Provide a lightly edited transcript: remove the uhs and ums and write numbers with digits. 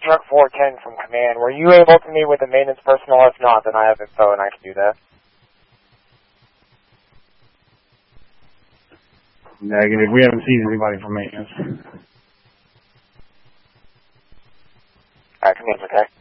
Truck 410 from Command. Were you able to meet with the maintenance personnel? If not, then I have info and I can do that. Negative. We haven't seen anybody from maintenance. Alright, Command's okay.